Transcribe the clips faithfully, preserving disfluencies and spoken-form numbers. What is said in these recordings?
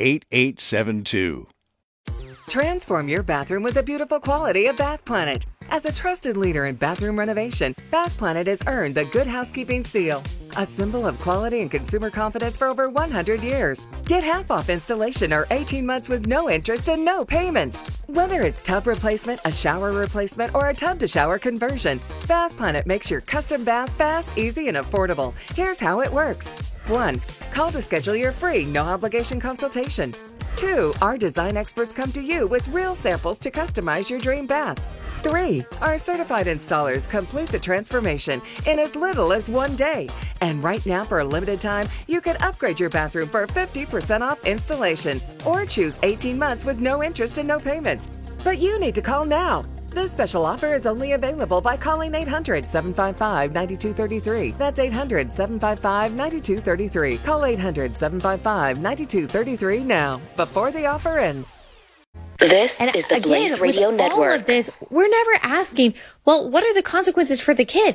eight eight seven two. Transform your bathroom with the beautiful quality of Bath Planet. As a trusted leader in bathroom renovation, Bath Planet has earned the Good Housekeeping seal, a symbol of quality and consumer confidence for over one hundred years. Get half off installation or eighteen months with no interest and no payments. Whether it's tub replacement, a shower replacement, or a tub-to-shower conversion, Bath Planet makes your custom bath fast, easy, and affordable. Here's how it works. one. Call to schedule your free, no-obligation consultation. two. Our design experts come to you with real samples to customize your dream bath. three. Our certified installers complete the transformation in as little as one day. And right now, for a limited time, you can upgrade your bathroom for fifty percent off installation or choose eighteen months with no interest and no payments. But you need to call now. This special offer is only available by calling eight hundred, seven five five, nine two three three. That's eight hundred, seven five five, nine two three three. Call eight hundred, seven five five, nine two three three now, before the offer ends. This And is the again, Blaze Radio with Network. all of this, we're never asking, well, what are the consequences for the kid?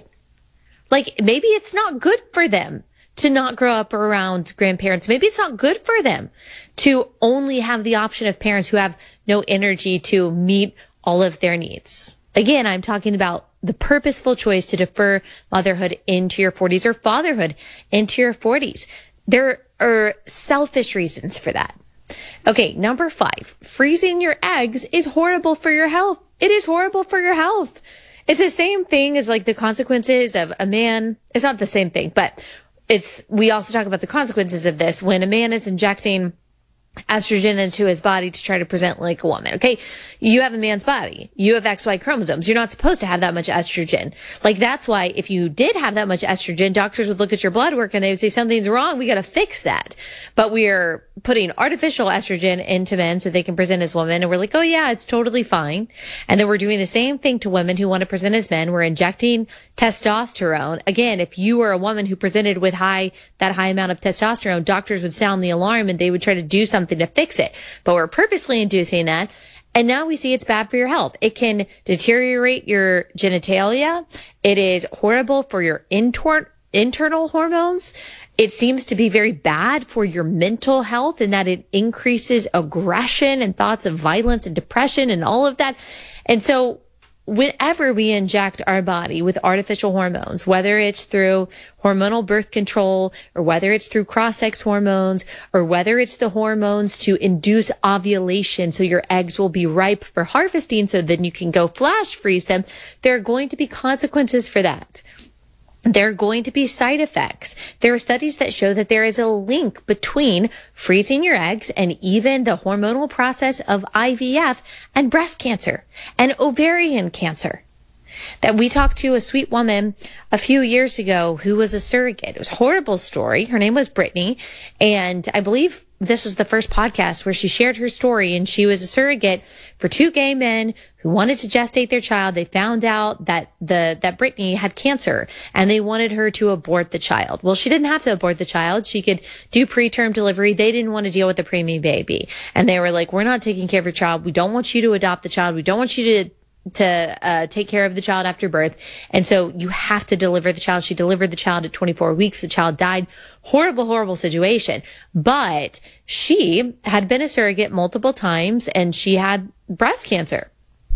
Like, maybe it's not good for them to not grow up around grandparents. Maybe it's not good for them to only have the option of parents who have no energy to meet all of their needs. Again, I'm talking about the purposeful choice to defer motherhood into your forties or fatherhood into your forties. There are selfish reasons for that. Okay, number five, freezing your eggs is horrible for your health. It is horrible for your health. It's the same thing as like the consequences of a man. It's not the same thing, but it's, we also talk about the consequences of this when a man is injecting estrogen into his body to try to present like a woman. Okay. You have a man's body. You have X Y chromosomes. You're not supposed to have that much estrogen. Like, that's why if you did have that much estrogen, doctors would look at your blood work and they would say something's wrong. We got to fix that. But we are putting artificial estrogen into men so they can present as women. And we're like, oh yeah, it's totally fine. And then we're doing the same thing to women who want to present as men. We're injecting testosterone. Again, if you were a woman who presented with high, that high amount of testosterone, doctors would sound the alarm and they would try to do something to fix it. But we're purposely inducing that. And now we see it's bad for your health. It can deteriorate your genitalia. It is horrible for your intor- internal hormones. It seems to be very bad for your mental health in that it increases aggression and thoughts of violence and depression and all of that. And so whenever we inject our body with artificial hormones, whether it's through hormonal birth control or whether it's through cross-sex hormones or whether it's the hormones to induce ovulation so your eggs will be ripe for harvesting so then you can go flash freeze them, there are going to be consequences for that. There are going to be side effects. There are studies that show that there is a link between freezing your eggs and even the hormonal process of I V F and breast cancer and ovarian cancer. That we talked to a sweet woman a few years ago who was a surrogate. It was a horrible story. Her name was Brittany. And I believe this was the first podcast where she shared her story, and she was a surrogate for two gay men who wanted to gestate their child. They found out that the, that Brittany had cancer and they wanted her to abort the child. Well, she didn't have to abort the child. She could do preterm delivery. They didn't want to deal with the preemie baby. And they were like, we're not taking care of your child. We don't want you to adopt the child. We don't want you to to uh take care of the child after birth. And so you have to deliver the child. She delivered the child at twenty-four weeks. The child died. Horrible, horrible situation. But she had been a surrogate multiple times and she had breast cancer.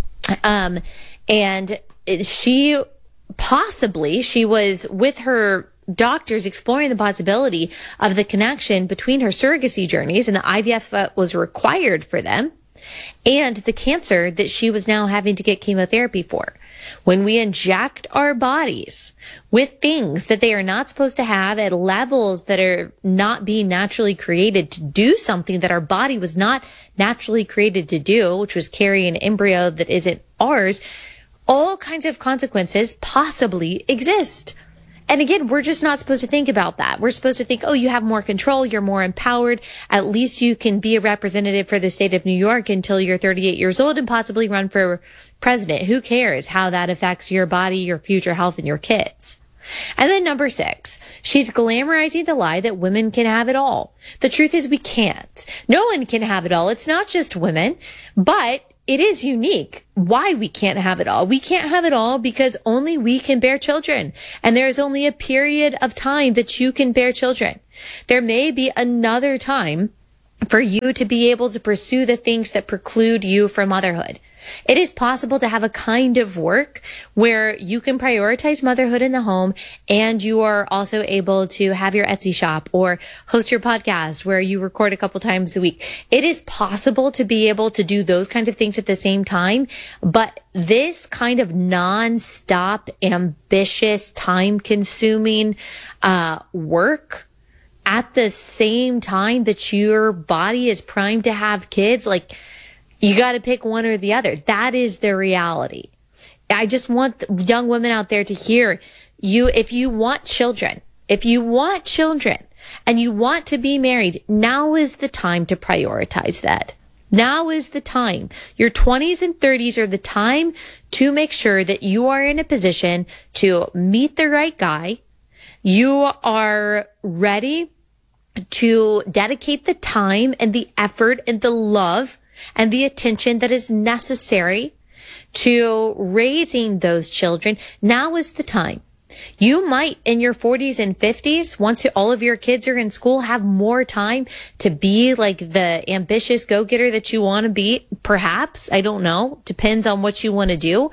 Um, and she possibly, she was with her doctors exploring the possibility of the connection between her surrogacy journeys and the I V F that was required for them and the cancer that she was now having to get chemotherapy for. When we inject our bodies with things that they are not supposed to have at levels that are not being naturally created to do something that our body was not naturally created to do, which was carry an embryo that isn't ours, all kinds of consequences possibly exist. And again, we're just not supposed to think about that. We're supposed to think, oh, you have more control. You're more empowered. At least you can be a representative for the state of New York until you're thirty-eight years old and possibly run for president. Who cares how that affects your body, your future health, and your kids? And then number six, she's glamorizing the lie that women can have it all. The truth is we can't. No one can have it all. It's not just women, but it is unique why we can't have it all. We can't have it all because only we can bear children. And there is only a period of time that you can bear children. There may be another time for you to be able to pursue the things that preclude you from motherhood. It is possible to have a kind of work where you can prioritize motherhood in the home and you are also able to have your Etsy shop or host your podcast where you record a couple times a week. It is possible to be able to do those kinds of things at the same time, but this kind of non-stop, ambitious, time-consuming uh work at the same time that your body is primed to have kids, like, you got to pick one or the other. That is the reality. I just want young women out there to hear you. If you want children, if you want children and you want to be married, now is the time to prioritize that. Now is the time. Your twenties and thirties are the time to make sure that you are in a position to meet the right guy. You are ready to dedicate the time and the effort and the love and the attention that is necessary to raising those children. Now is the time. You might, in your forties and fifties, once all of your kids are in school, have more time to be like the ambitious go-getter that you want to be. Perhaps, I don't know. Depends on what you want to do.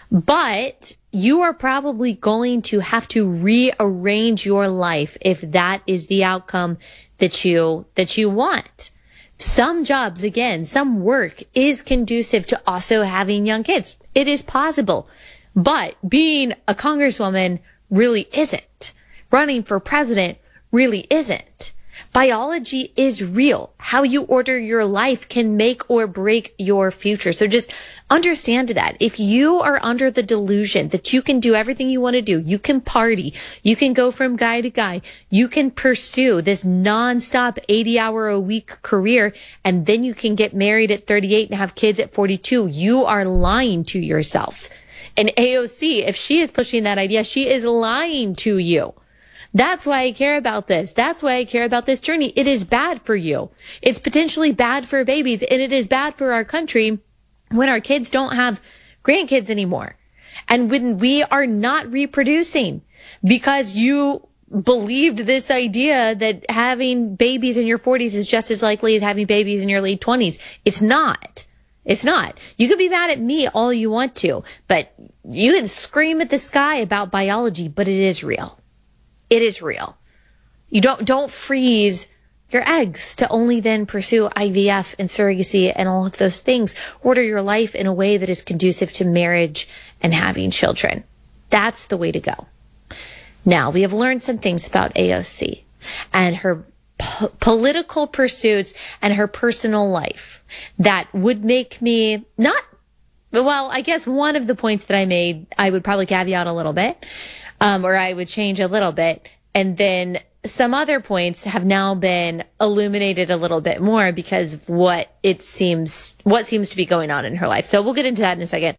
But you are probably going to have to rearrange your life if that is the outcome that you, that you want. Some jobs, again, some work is conducive to also having young kids. It is possible. But being a congresswoman really isn't. Running for president really isn't. Biology is real. How you order your life can make or break your future. So just understand that. If you are under the delusion that you can do everything you want to do, you can party, you can go from guy to guy, you can pursue this nonstop eighty hour a week career, and then you can get married at thirty-eight and have kids at forty-two, you are lying to yourself. And A O C, if she is pushing that idea, she is lying to you. That's why I care about this. That's why I care about this journey. It is bad for you. It's potentially bad for babies, and it is bad for our country when our kids don't have grandkids anymore. And when we are not reproducing because you believed this idea that having babies in your forties is just as likely as having babies in your late twenties. It's not. It's not. You can be mad at me all you want to, but you can scream at the sky about biology, but it is real. It is real. You don't, don't freeze your eggs to only then pursue I V F and surrogacy and all of those things. Order your life in a way that is conducive to marriage and having children. That's the way to go. Now, we have learned some things about A O C and her po- political pursuits and her personal life that would make me not, well, I guess one of the points that I made, I would probably caveat a little bit. Um, or I would change a little bit. And then some other points have now been illuminated a little bit more because of what it seems, what seems to be going on in her life. So we'll get into that in a second.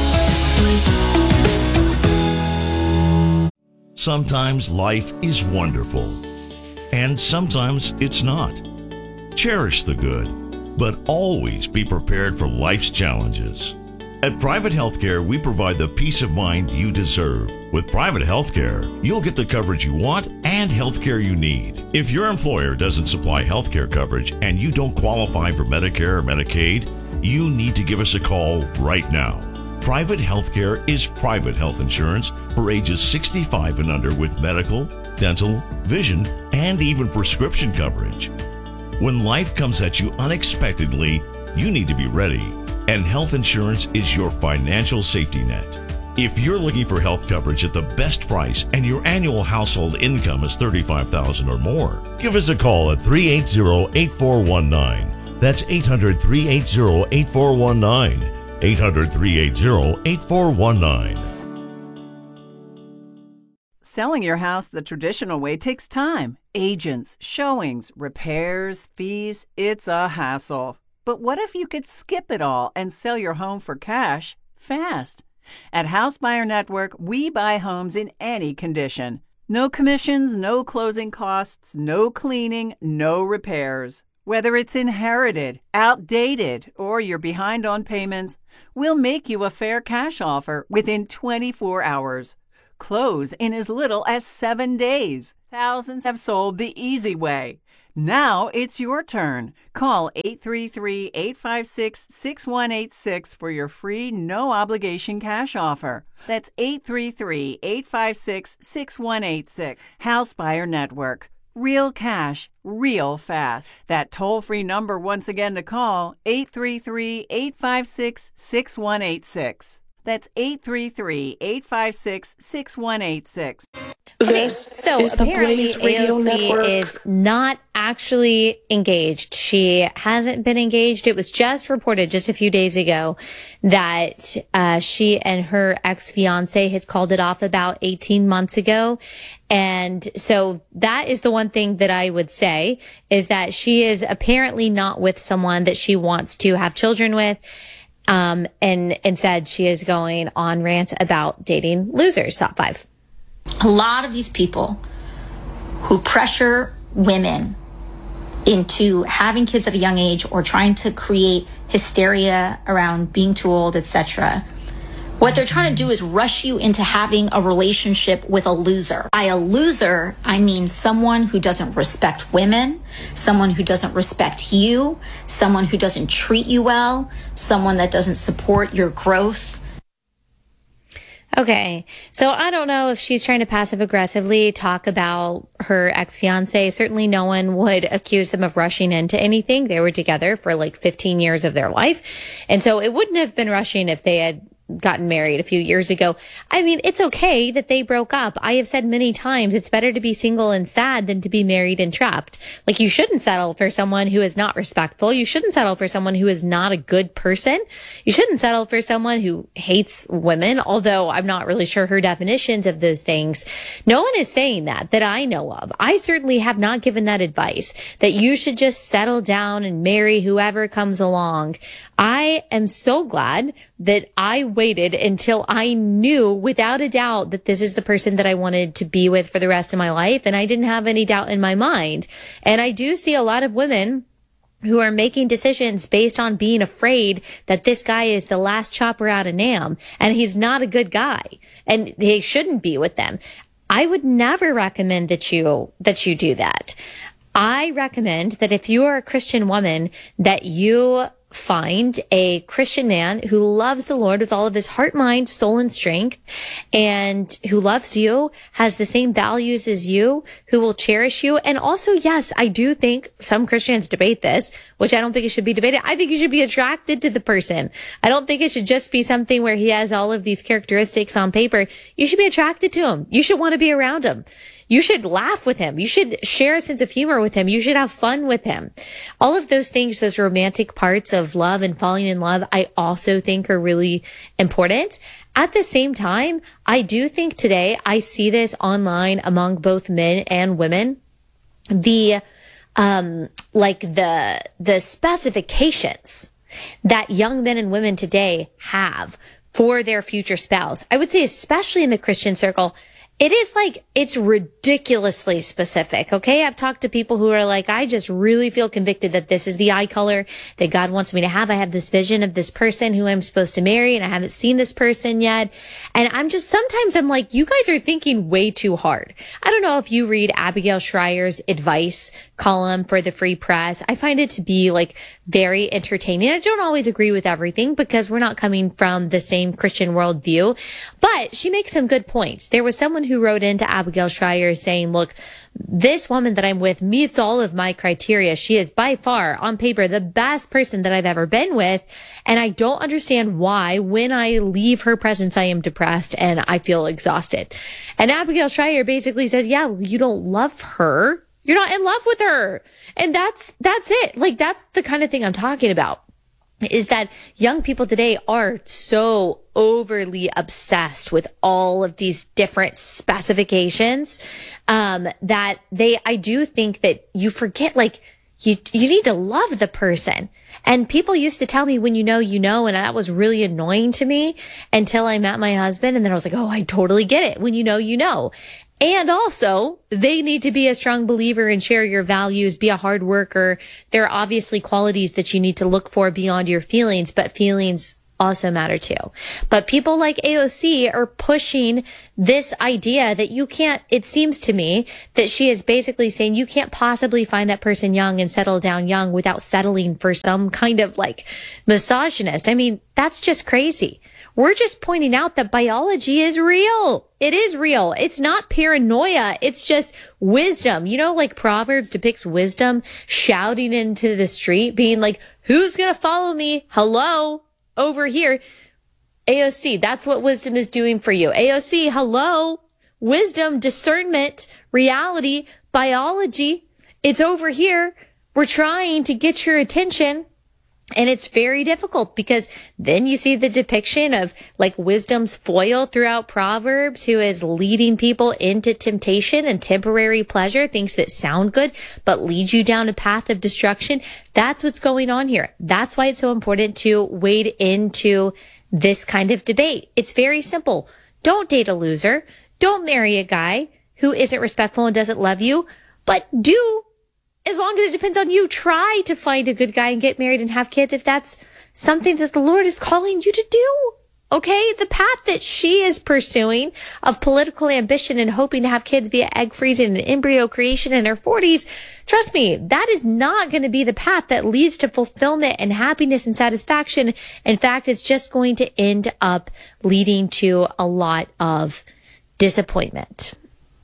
Sometimes life is wonderful, and sometimes it's not. Cherish the good, but always be prepared for life's challenges. At Private Healthcare, we provide the peace of mind you deserve. With Private Healthcare, you'll get the coverage you want and healthcare you need. If your employer doesn't supply healthcare coverage and you don't qualify for Medicare or Medicaid, you need to give us a call right now. Private Healthcare is private health insurance for ages sixty-five and under with medical, dental, vision, and even prescription coverage. When life comes at you unexpectedly, you need to be ready. And health insurance is your financial safety net. If you're looking for health coverage at the best price and your annual household income is thirty-five thousand dollars or more, give us a call at three eight zero, eight four one nine. That's eight hundred, three eight zero, eight four one nine. eight hundred, three eight zero, eight four one nine. Selling your house the traditional way takes time. Agents, showings, repairs, fees. It's a hassle. But what if you could skip it all and sell your home for cash fast? At House Buyer Network, we buy homes in any condition. No commissions, no closing costs, no cleaning, no repairs. Whether it's inherited, outdated, or you're behind on payments, we'll make you a fair cash offer within twenty-four hours. Close in as little as seven days. Thousands have sold the easy way. Now it's your turn. Call eight three three, eight five six, six one eight six for your free no-obligation cash offer. That's eight three three, eight five six, six one eight six. House Buyer Network. Real cash, real fast. That toll-free number once again to call, eight three three, eight five six, six one eight six. That's eight three three, eight five six, six one eight six. This so is the Blaze Radio Network. Is not actually engaged. She hasn't been engaged. It was just reported just a few days ago that uh, she and her ex-fiance had called it off about eighteen months ago. And so that is the one thing that I would say is that she is apparently not with someone that she wants to have children with. Um, and instead she is going on rant about dating losers. Top five. A lot of these people who pressure women into having kids at a young age or trying to create hysteria around being too old, et cetera, what they're trying to do is rush you into having a relationship with a loser. By a loser, I mean someone who doesn't respect women, someone who doesn't respect you, someone who doesn't treat you well, someone that doesn't support your growth. Okay, so I don't know if she's trying to passive aggressively talk about her ex-fiance. Certainly no one would accuse them of rushing into anything. They were together for like fifteen years of their life. And so it wouldn't have been rushing if they had gotten married a few years ago. I mean, it's okay that they broke up. I have said many times it's better to be single and sad than to be married and trapped. Like, you shouldn't settle for someone who is not respectful. You shouldn't settle for someone who is not a good person. You shouldn't settle for someone who hates women, although I'm not really sure her definitions of those things. No one is saying that, that I know of. I certainly have not given that advice, that you should just settle down and marry whoever comes along. I am so glad that I waited until I knew without a doubt that this is the person that I wanted to be with for the rest of my life. And I didn't have any doubt in my mind. And I do see a lot of women who are making decisions based on being afraid that this guy is the last chopper out of Nam and he's not a good guy and they shouldn't be with them. I would never recommend that you, that you do that. I recommend that if you are a Christian woman, that you find a Christian man who loves the Lord with all of his heart, mind, soul, and strength, and who loves you, has the same values as you, who will cherish you. And also, yes, I do think some Christians debate this, which I don't think it should be debated. I think you should be attracted to the person. I don't think it should just be something where he has all of these characteristics on paper. You should be attracted to him. You should want to be around him. You should laugh with him. You should share a sense of humor with him. You should have fun with him. All of those things, those romantic parts of love and falling in love, I also think are really important. At the same time, I do think today, I see this online among both men and women, the, um, like the, the specifications that young men and women today have for their future spouse. I would say, especially in the Christian circle, it is like, it's ridiculously specific, okay? I've talked to people who are like, I just really feel convicted that this is the eye color that God wants me to have. I have this vision of this person who I'm supposed to marry, and I haven't seen this person yet. And I'm just, sometimes I'm like, you guys are thinking way too hard. I don't know if you read Abigail Schreier's advice column for the Free Press. I find it to be like very entertaining. I don't always agree with everything because we're not coming from the same Christian worldview, but she makes some good points. There was someone who wrote into Abigail Schreier saying, look, this woman that I'm with meets all of my criteria. She is by far, on paper, the best person that I've ever been with. And I don't understand why, when I leave her presence, I am depressed and I feel exhausted. And Abigail Schreier basically says, yeah, well, you don't love her. You're not in love with her. And that's, that's it. Like, that's the kind of thing I'm talking about, is that young people today are so overly obsessed with all of these different specifications, um, that they, I do think that you forget, like, you, you need to love the person. And people used to tell me, when you know, you know, and that was really annoying to me until I met my husband. And then I was like, oh, I totally get it. When you know, you know. And also, they need to be a strong believer and share your values, be a hard worker. There are obviously qualities that you need to look for beyond your feelings, but feelings also matter too. But people like A O C are pushing this idea that you can't, it seems to me that she is basically saying you can't possibly find that person young and settle down young without settling for some kind of like misogynist. I mean, that's just crazy. We're just pointing out that biology is real. It is real. It's not paranoia. It's just wisdom. You know, like Proverbs depicts wisdom shouting into the street, being like, who's going to follow me? Hello, over here. A O C, that's what wisdom is doing for you. A O C, hello, wisdom, discernment, reality, biology. It's over here. We're trying to get your attention. And it's very difficult because then you see the depiction of like wisdom's foil throughout Proverbs, who is leading people into temptation and temporary pleasure, things that sound good, but lead you down a path of destruction. That's what's going on here. That's why it's so important to wade into this kind of debate. It's very simple. Don't date a loser. Don't marry a guy who isn't respectful and doesn't love you, but do, as long as it depends on you, try to find a good guy and get married and have kids if that's something that the Lord is calling you to do. Okay? The path that she is pursuing of political ambition and hoping to have kids via egg freezing and embryo creation in her forties, trust me, that is not going to be the path that leads to fulfillment and happiness and satisfaction. In fact, it's just going to end up leading to a lot of disappointment.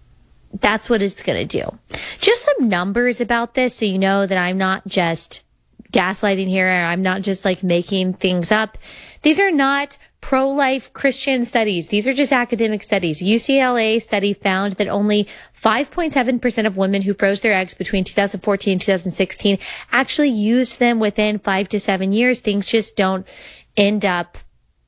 That's what it's going to do. Just some numbers about this so you know that I'm not just gaslighting here, or I'm not just like making things up. These are not pro-life Christian studies. These are just academic studies. U C L A study found that only five point seven percent of women who froze their eggs between two thousand fourteen and two thousand sixteen actually used them within five to seven years. Things just don't end up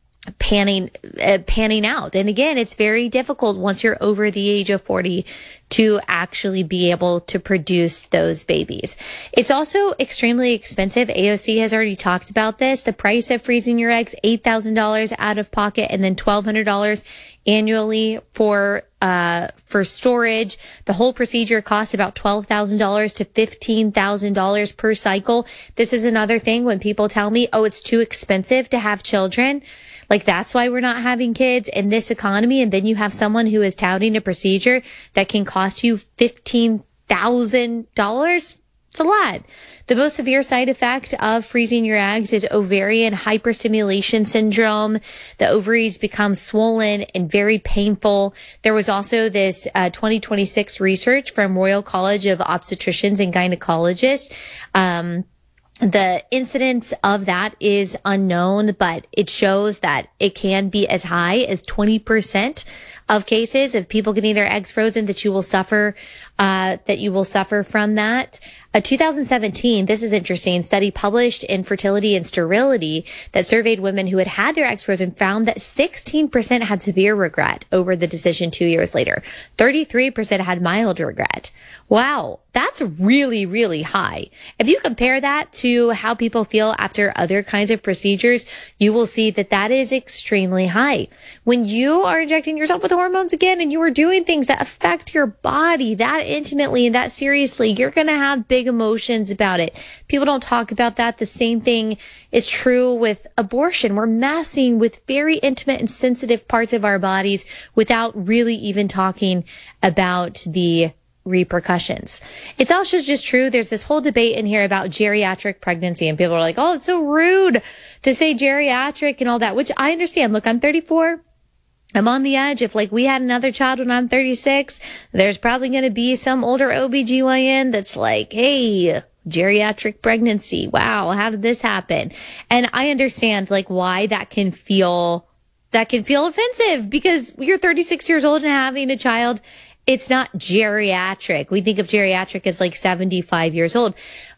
panning uh, panning out. And again, it's very difficult once you're over the age of forty to actually be able to produce those babies. It's also extremely expensive. A O C has already talked about this. The price of freezing your eggs, eight thousand dollars out of pocket, and then twelve hundred dollars annually for uh for storage. The whole procedure costs about twelve thousand dollars to fifteen thousand dollars per cycle. This is another thing when people tell me, oh, it's too expensive to have children. Like, that's why we're not having kids in this economy. And then you have someone who is touting a procedure that can cost you fifteen thousand dollars. It's a lot. The most severe side effect of freezing your eggs is ovarian hyperstimulation syndrome. The ovaries become swollen and very painful. There was also this uh, twenty twenty-six research from Royal College of Obstetricians and Gynecologists. Um, The incidence of that is unknown, but it shows that it can be as high as twenty percent of cases of people getting their eggs frozen that you will suffer, uh, that you will suffer from that. A two thousand seventeen, this is interesting, study published in Fertility and Sterility that surveyed women who had had their eggs frozen found that sixteen percent had severe regret over the decision two years later. thirty-three percent had mild regret. Wow, that's really, really high. If you compare that to how people feel after other kinds of procedures, you will see that that is extremely high. When you are injecting yourself with hormones again and you are doing things that affect your body that intimately and that seriously, you're going to have big emotions about it. People don't talk about that. The same thing is true with abortion. We're messing with very intimate and sensitive parts of our bodies without really even talking about the repercussions. It's also just true. There's this whole debate in here about geriatric pregnancy, and people are like, oh, it's so rude to say geriatric and all that, which I understand. Look, I'm thirty-four. I'm on the edge. If like we had another child when I'm thirty-six, there's probably going to be some older O B G Y N that's like, hey, geriatric pregnancy. Wow. How did this happen? And I understand like why that can feel, that can feel offensive, because you're thirty-six years old and having a child. It's not geriatric. We think of geriatric as like seventy-five years old.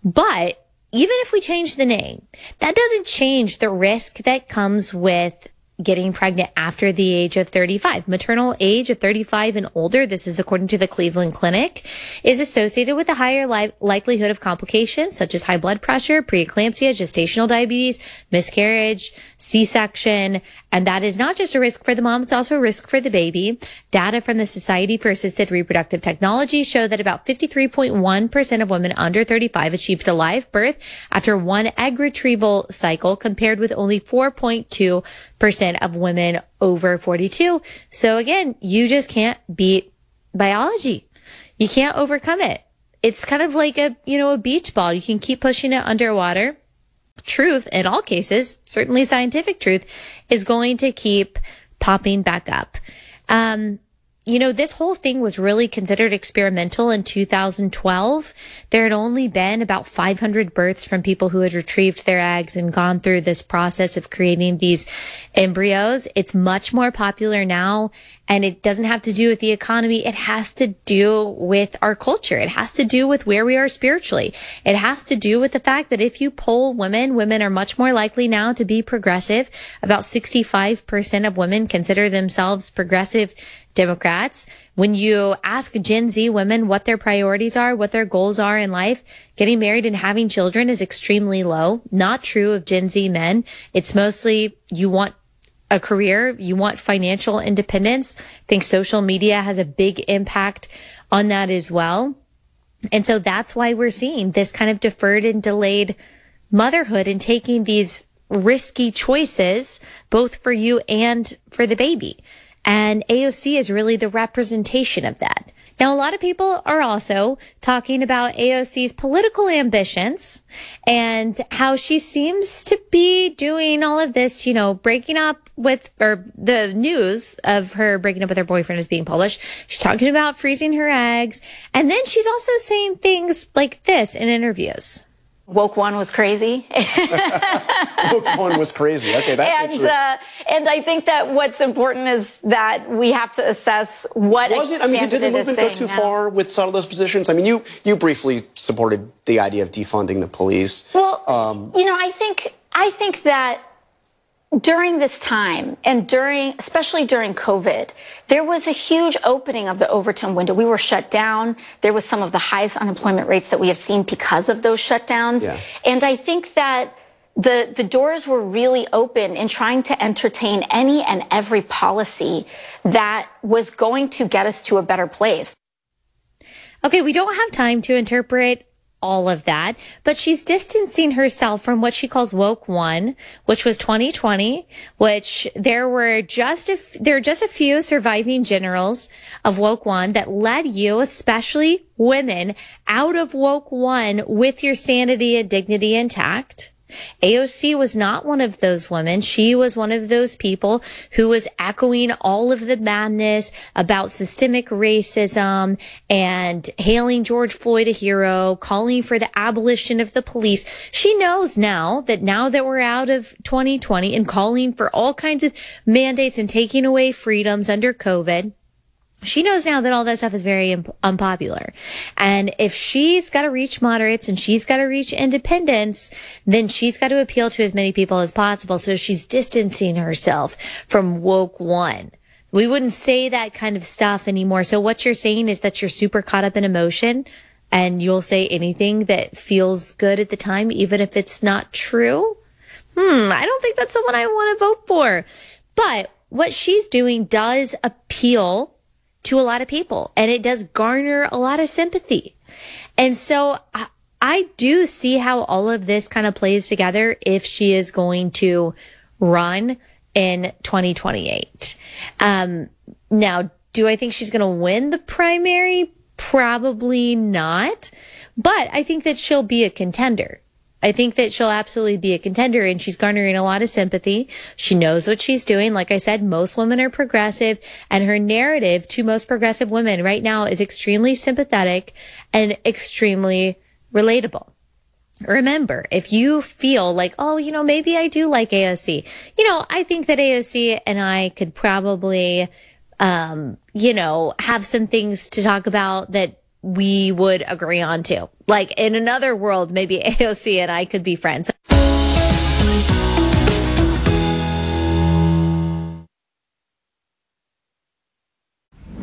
But even if we change the name, that doesn't change the risk that comes with getting pregnant after the age of thirty-five. Maternal age of thirty-five and older, this is according to the Cleveland Clinic, is associated with a higher li- likelihood of complications such as high blood pressure, preeclampsia, gestational diabetes, miscarriage, C-section, And that is not just a risk for the mom, it's also a risk for the baby. Data from the Society for Assisted Reproductive Technology show that about fifty-three point one percent of women under thirty-five achieved a live birth after one egg retrieval cycle, compared with only four point two percent of women over forty-two. So again, you just can't beat biology. You can't overcome it. It's kind of like a, you know, a beach ball. You can keep pushing it underwater. Truth, in all cases, certainly scientific truth, is going to keep popping back up. Um, you know, this whole thing was really considered experimental in two thousand twelve. There had only been about five hundred births from people who had retrieved their eggs and gone through this process of creating these embryos. It's much more popular now, and it doesn't have to do with the economy. It has to do with our culture. It has to do with where we are spiritually. It has to do with the fact that if you poll women, women are much more likely now to be progressive. About sixty-five percent of women consider themselves progressive Democrats. When you ask Gen Z women what their priorities are, what their goals are in life, getting married and having children is extremely low. Not true of Gen Z men. It's mostly you want a career, you want financial independence. I think social media has a big impact on that as well. And so that's why we're seeing this kind of deferred and delayed motherhood and taking these risky choices, both for you and for the baby. And A O C is really the representation of that. Now, a lot of people are also talking about A O C's political ambitions and how she seems to be doing all of this, you know, breaking up with, or the news of her breaking up with her boyfriend is being published. She's talking about freezing her eggs. And then she's also saying things like this in interviews. Woke one was crazy. Woke one was crazy. Okay, that's and, actually... uh, and I think that what's important is that we have to assess what... Was it? I mean, did, did the movement go too now. far with some of those positions? I mean, you, you briefly supported the idea of defunding the police. Well, um, you know, I think, I think that during this time, and during, especially during COVID, there was a huge opening of the Overton window. We were shut down. There was some of the highest unemployment rates that we have seen because of those shutdowns. Yeah. And I think that the, the doors were really open in trying to entertain any and every policy that was going to get us to a better place. Okay, we don't have time to interpret all of that, but she's distancing herself from what she calls woke one, which was twenty twenty, which there were just a, f- there were just a few surviving generals of woke one that led you, especially women, out of woke one with your sanity and dignity intact. A O C was not one of those women. She was one of those people who was echoing all of the madness about systemic racism and hailing George Floyd a hero, calling for the abolition of the police. She knows now that now that we're out of twenty twenty and calling for all kinds of mandates and taking away freedoms under COVID, she knows now that all that stuff is very imp- unpopular. And if she's got to reach moderates and she's got to reach independents, then she's got to appeal to as many people as possible. So she's distancing herself from woke one. We wouldn't say that kind of stuff anymore. So what you're saying is that you're super caught up in emotion and you'll say anything that feels good at the time, even if it's not true. Hmm, I don't think that's someone I want to vote for. But what she's doing does appeal to a lot of people, and it does garner a lot of sympathy. And so I, I do see how all of this kind of plays together if she is going to run in twenty twenty-eight. Um, now, do I think she's going to win the primary? Probably not. But I think that she'll be a contender. I think that she'll absolutely be a contender, and she's garnering a lot of sympathy. She knows what she's doing. Like I said, most women are progressive, and her narrative to most progressive women right now is extremely sympathetic and extremely relatable. Remember, if you feel like, oh, you know, maybe I do like A O C. You know, I think that A O C and I could probably, um, you know, have some things to talk about that we would agree on too. Like in another world, maybe A O C and I could be friends.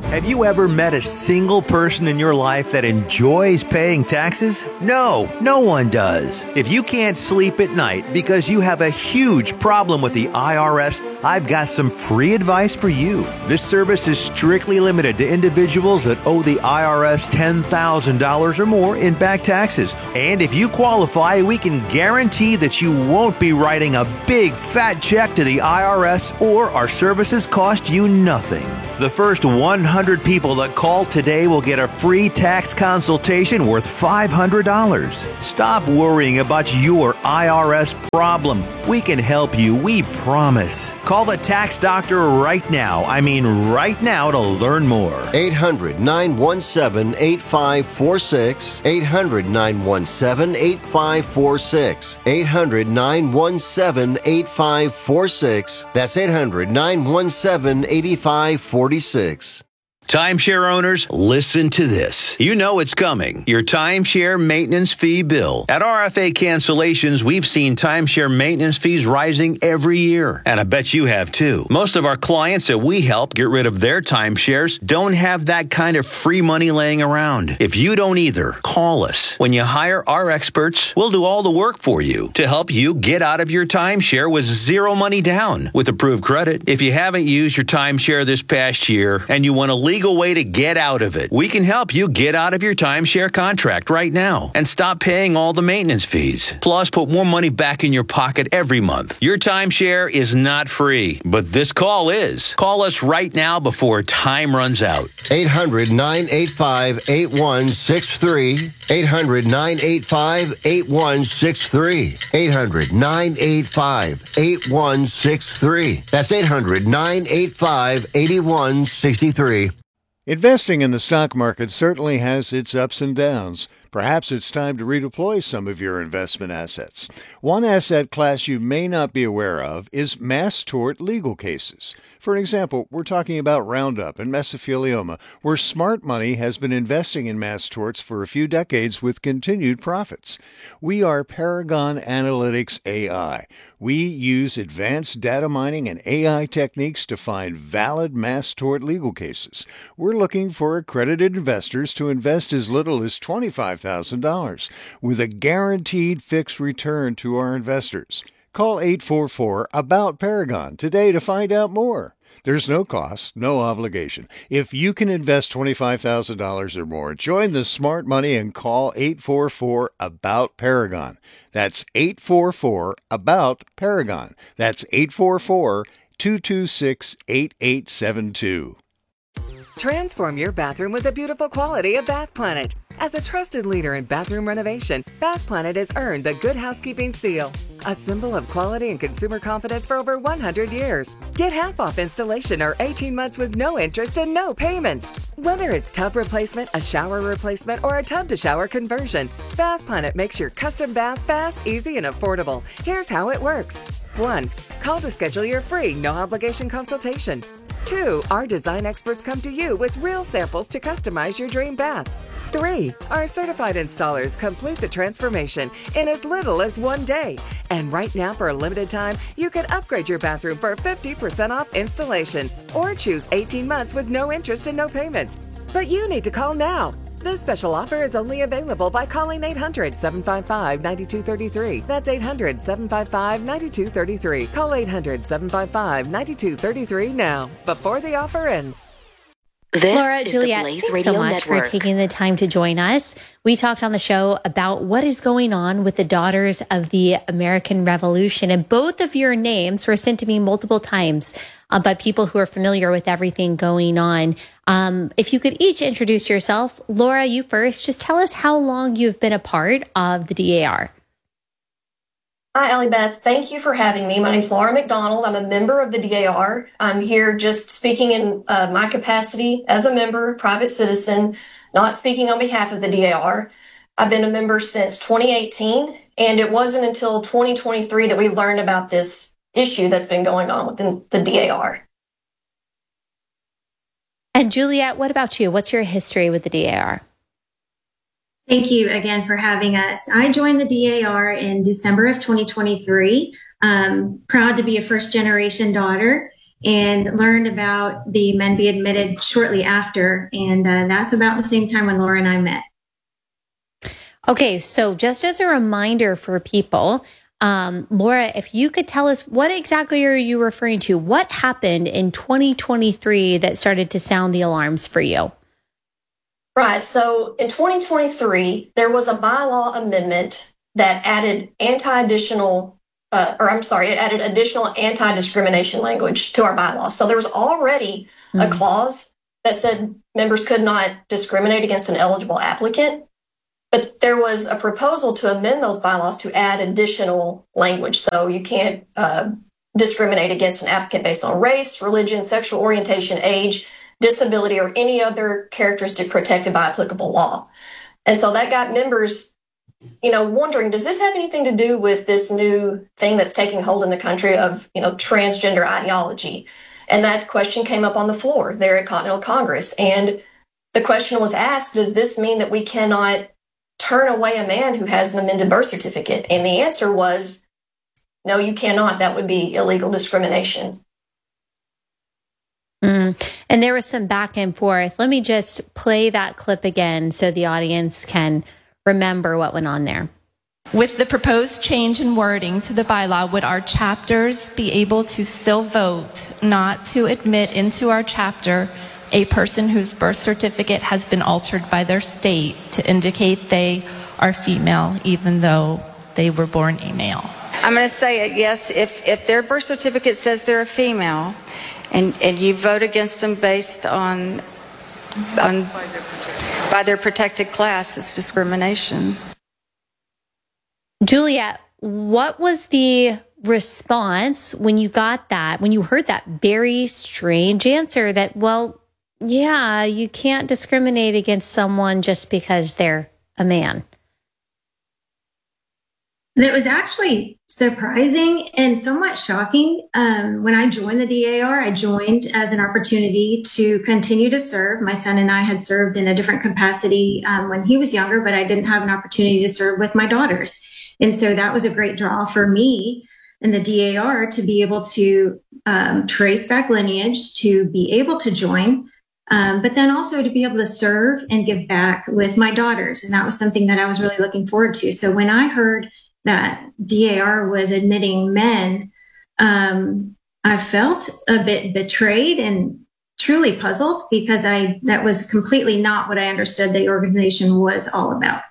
Have you ever met a single person in your life that enjoys paying taxes? No, no one does. If you can't sleep at night because you have a huge problem with the I R S, I've got some free advice for you. This service is strictly limited to individuals that owe the I R S ten thousand dollars or more in back taxes. And if you qualify, we can guarantee that you won't be writing a big fat check to the I R S, or our services cost you nothing. The first one hundred people that call today will get a free tax consultation worth five hundred dollars. Stop worrying about your I R S problem. We can help you, we promise. Call the tax doctor right now. I mean right now to learn more. eight hundred, nine one seven, eight five four six. eight hundred, nine one seven, eight five four six. eight hundred, nine one seven, eight five four six. That's eight hundred, nine one seven, eight five four six. Timeshare owners, listen to this. You know it's coming. Your timeshare maintenance fee bill. At R F A Cancellations, we've seen timeshare maintenance fees rising every year. And I bet you have too. Most of our clients that we help get rid of their timeshares don't have that kind of free money laying around. If you don't either, call us. When you hire our experts, we'll do all the work for you to help you get out of your timeshare with zero money down with approved credit. If you haven't used your timeshare this past year and you want to leave legal way to get out of it, we can help you get out of your timeshare contract right now and stop paying all the maintenance fees. Plus, put more money back in your pocket every month. Your timeshare is not free, but this call is. Call us right now before time runs out. eight hundred, nine eight five, eight one six three. eight hundred, nine eight five, eight one six three. eight hundred, nine eight five, eight one six three. That's eight hundred, nine eight five, eight one six three. Investing in the stock market certainly has its ups and downs. Perhaps it's time to redeploy some of your investment assets. One asset class you may not be aware of is mass tort legal cases. For example, we're talking about Roundup and mesothelioma, where smart money has been investing in mass torts for a few decades with continued profits. We are Paragon Analytics A I. We use advanced data mining and A I techniques to find valid mass tort legal cases. We're looking for accredited investors to invest as little as twenty-five thousand dollars with a guaranteed fixed return to our investors. Call eight four four, ABOUT Paragon today to find out more. There's no cost, no obligation. If you can invest twenty-five thousand dollars or more, join the smart money and call eight four four, ABOUT Paragon. That's eight four four, ABOUT Paragon. That's eight four four, two two six, eight eight seven two. Transform your bathroom with the beautiful quality of Bath Planet. As a trusted leader in bathroom renovation, Bath Planet has earned the Good Housekeeping seal, a symbol of quality and consumer confidence for over one hundred years. Get half off installation or eighteen months with no interest and no payments. Whether it's tub replacement, a shower replacement, or a tub-to-shower conversion, Bath Planet makes your custom bath fast, easy, and affordable. Here's how it works. one. Call to schedule your free, no-obligation consultation. two. Our design experts come to you with real samples to customize your dream bath. three. Our certified installers complete the transformation in as little as one day. And right now, for a limited time, you can upgrade your bathroom for fifty percent off installation or choose eighteen months with no interest and no payments. But you need to call now. This special offer is only available by calling eight hundred, seven five five, nine two three three. That's eight hundred, seven five five, nine two three three. Call eight hundred, seven five five, nine two three three now, before the offer ends. This Laura, is Juliet, the Blaze thanks Radio so much Network. for taking the time to join us. We talked on the show about what is going on with the Daughters of the American Revolution, and both of your names were sent to me multiple times uh, by people who are familiar with everything going on. Um, if you could each introduce yourself. Laura, you first. Just tell us how long you've been a part of the D A R. Hi, Allie Beth. Thank you for having me. My name is Laura McDonald. I'm a member of the D A R. I'm here just speaking in uh, my capacity as a member, private citizen, not speaking on behalf of the D A R. I've been a member since twenty eighteen, and it wasn't until twenty twenty-three that we learned about this issue that's been going on within the D A R. And Juliet, what about you? What's your history with the D A R? Thank you again for having us. I joined the D A R in December of twenty twenty-three. Um, proud to be a first generation daughter. and learned about the Men Be Admitted shortly after. And uh, that's about the same time when Laura and I met. Okay, so just as a reminder for people, um, Laura, if you could tell us what exactly are you referring to? What happened in twenty twenty-three that started to sound the alarms for you? Right. So in twenty twenty-three, there was a bylaw amendment that added anti-additional, uh, or I'm sorry, it added additional anti-discrimination language to our bylaws. So there was already mm. a clause that said members could not discriminate against an eligible applicant. But there was a proposal to amend those bylaws to add additional language. So you can't uh, discriminate against an applicant based on race, religion, sexual orientation, age, disability, or any other characteristic protected by applicable law. And so that got members, you know, wondering, does this have anything to do with this new thing that's taking hold in the country of, you know, transgender ideology? And that question came up on the floor there at Continental Congress. And the question was asked, does this mean that we cannot turn away a man who has an amended birth certificate? And the answer was, no, you cannot. That would be illegal discrimination. Mm. And there was some back and forth. Let me just play that clip again so the audience can remember what went on there. With the proposed change in wording to the bylaw, would our chapters be able to still vote not to admit into our chapter a person whose birth certificate has been altered by their state to indicate they are female, even though they were born a male? I'm going to say it, yes. If, if their birth certificate says they're a female and, and you vote against them based on, on by their protected class, it's discrimination. Juliet, what was the response when you got that, when you heard that very strange answer that, well, yeah, you can't discriminate against someone just because they're a man? It was actually surprising and somewhat shocking. Um, when I joined the D A R, I joined as an opportunity to continue to serve. My son and I had served in a different capacity um, when he was younger, but I didn't have an opportunity to serve with my daughters. And so that was a great draw for me in the D A R to be able to um, trace back lineage, to be able to join. Um, but then also to be able to serve and give back with my daughters. And that was something that I was really looking forward to. So when I heard that D A R was admitting men, um, I felt a bit betrayed and truly puzzled because I that was completely not what I understood the organization was all about.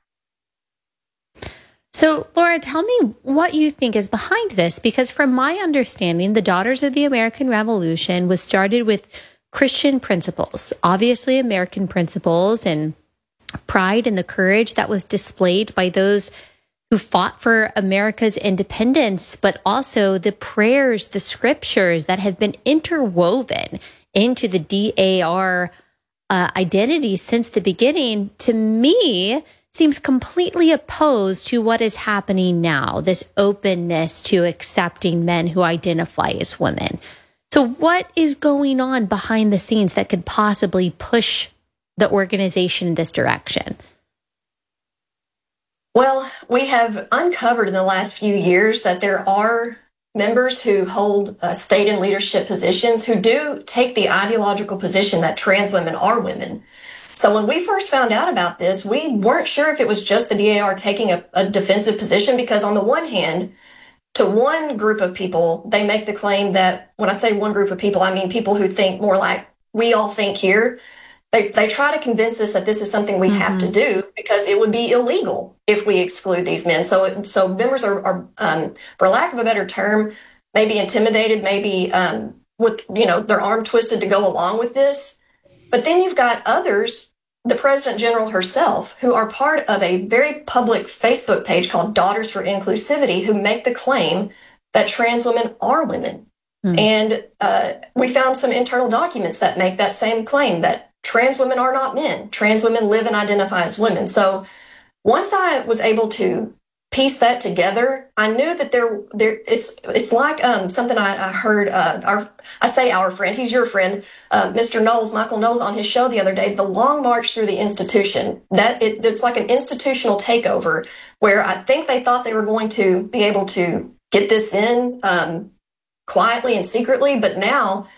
So, Laura, tell me what you think is behind this, because from my understanding, the Daughters of the American Revolution was started with Christian principles, obviously American principles, and pride and the courage that was displayed by those who fought for America's independence, but also the prayers, the scriptures that have been interwoven into the D A R uh, identity since the beginning, to me, seems completely opposed to what is happening now, this openness to accepting men who identify as women. So what is going on behind the scenes that could possibly push the organization in this direction? Well, we have uncovered in the last few years that there are members who hold uh, state and leadership positions who do take the ideological position that trans women are women. So when we first found out about this, we weren't sure if it was just the D A R taking a, a defensive position, because on the one hand, to one group of people, they make the claim that, when I say one group of people, I mean people who think more like we all think here. They they try to convince us that this is something we mm-hmm. have to do because it would be illegal if we exclude these men. So so members are, are um, for lack of a better term, maybe intimidated, maybe um, with you know their arm twisted to go along with this. But then you've got others, the President General herself, who are part of a very public Facebook page called Daughters for Inclusivity, who make the claim that trans women are women. Mm. And uh, we found some internal documents that make that same claim, that trans women are not men. Trans women live and identify as women. So once I was able to piece that together, I knew that there, there. It's it's like um, something I, I heard. Uh, our I say our friend, he's your friend, uh, Mister Knowles, Michael Knowles, on his show the other day. The long march through the institution. That it, it's like an institutional takeover, where I think they thought they were going to be able to get this in um, quietly and secretly, but now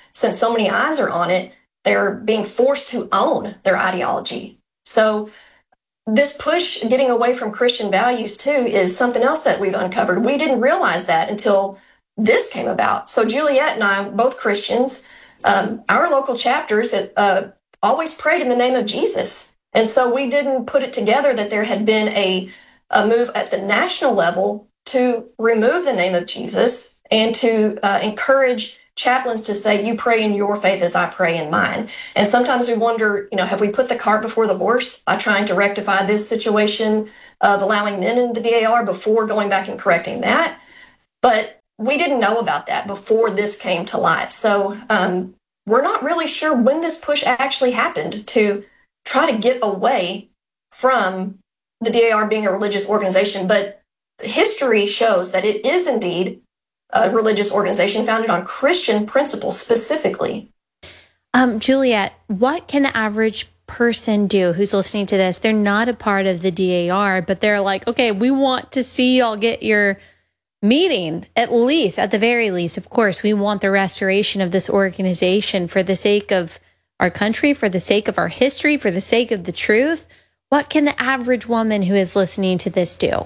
since so many eyes are on it, they're being forced to own their ideology. So this push getting away from Christian values too is something else that we've uncovered. We didn't realize that until this came about. So Juliet and I, both Christians, um, our local chapters uh, always prayed in the name of Jesus. And so we didn't put it together that there had been a, a move at the national level to remove the name of Jesus and to uh, encourage chaplains to say, you pray in your faith as I pray in mine. And sometimes we wonder, you know, have we put the cart before the horse by trying to rectify this situation of allowing men in the D A R before going back and correcting that? But we didn't know about that before this came to light. So um, we're not really sure when this push actually happened to try to get away from the D A R being a religious organization. But history shows that it is indeed a religious organization founded on Christian principles specifically. Um, Juliet, what can the average person do who's listening to this? They're not a part of the D A R, but they're like, okay, we want to see y'all get your meeting, at least, at the very least. Of course, we want the restoration of this organization for the sake of our country, for the sake of our history, for the sake of the truth. What can the average woman who is listening to this do?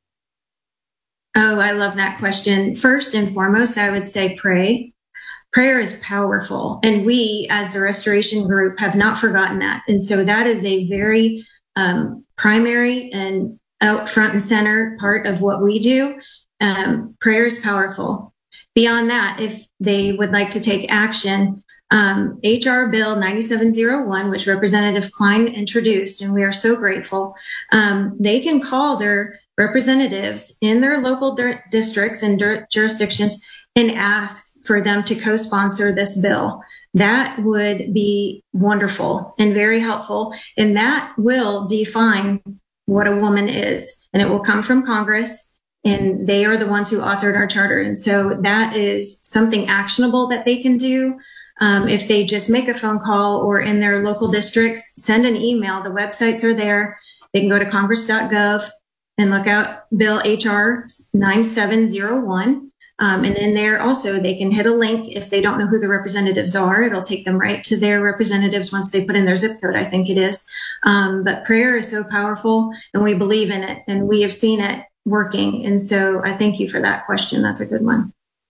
Oh, I love that question. First and foremost, I would say pray. Prayer is powerful. And we, as the Restoration Group, have not forgotten that. And so that is a very um, primary and out front and center part of what we do. Um, prayer is powerful. Beyond that, if they would like to take action, um, H R Bill ninety-seven oh one, which Representative Klein introduced, and we are so grateful, um, they can call their representatives in their local dir- districts and dir- jurisdictions and ask for them to co-sponsor this bill. That would be wonderful and very helpful. And that will define what a woman is. And it will come from Congress, and they are the ones who authored our charter. And so that is something actionable that they can do. Um, if they just make a phone call or in their local districts, send an email. The websites are there. They can go to congress dot gov and look out Bill H R ninety-seven oh one. Um, and in there also, they can hit a link. If they don't know who the representatives are, it'll take them right to their representatives once they put in their zip code, I think it is. Um, but prayer is so powerful, and we believe in it, and we have seen it working. And so I thank you for that question. That's a good one.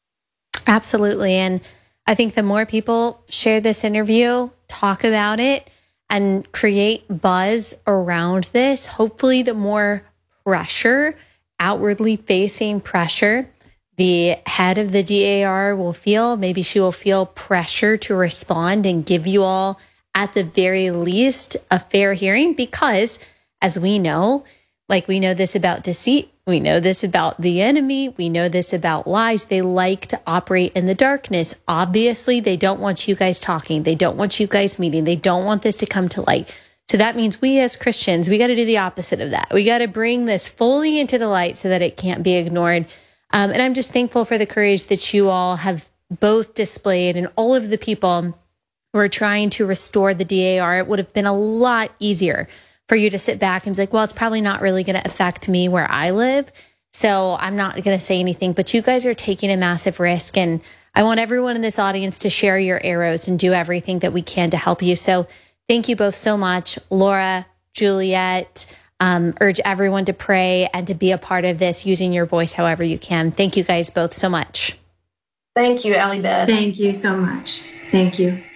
Absolutely. And I think the more people share this interview, talk about it, and create buzz around this, hopefully the more pressure, outwardly facing pressure, the head of the D A R will feel. Maybe she will feel pressure to respond and give you all, at the very least, a fair hearing, because as we know, like we know this about deceit, we know this about the enemy, we know this about lies. They like to operate in the darkness. Obviously, they don't want you guys talking. They don't want you guys meeting. They don't want this to come to light. So that means we as Christians, we got to do the opposite of that. We got to bring this fully into the light so that it can't be ignored. Um, and I'm just thankful for the courage that you all have both displayed, and all of the people who are trying to restore the D A R. It would have been a lot easier for you to sit back and be like, well, it's probably not really going to affect me where I live, so I'm not going to say anything. But you guys are taking a massive risk, and I want everyone in this audience to share your arrows and do everything that we can to help you. So thank you both so much. Laura, Juliet, um, urge everyone to pray and to be a part of this using your voice however you can. Thank you guys both so much. Thank you, Allie Beth. Thank you so much. Thank you.